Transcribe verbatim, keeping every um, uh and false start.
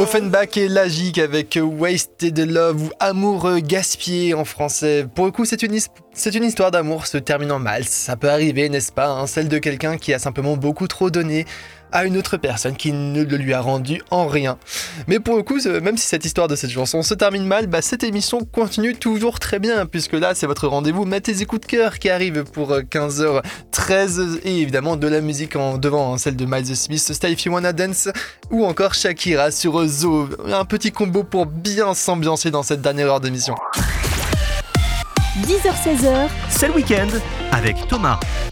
Offenbach et Lagique avec Wasted Love ou Amour gaspillé en français. Pour le coup, c'est une, c'est une histoire d'amour se terminant mal. Ça peut arriver, n'est-ce pas, hein, celle de quelqu'un qui a simplement beaucoup trop donné à une autre personne qui ne le lui a rendu en rien. Mais pour le coup, même si cette histoire de cette chanson se termine mal, bah cette émission continue toujours très bien, puisque là, c'est votre rendez-vous Mettez tes coups de cœur qui arrive pour quinze heures treize, et évidemment de la musique en devant, hein, celle de Miles Smith, Stay If You Wanna Dance, ou encore Shakira sur Zo. Un petit combo pour bien s'ambiancer dans cette dernière heure d'émission. dix heures seize heures, c'est le week-end avec Thomas.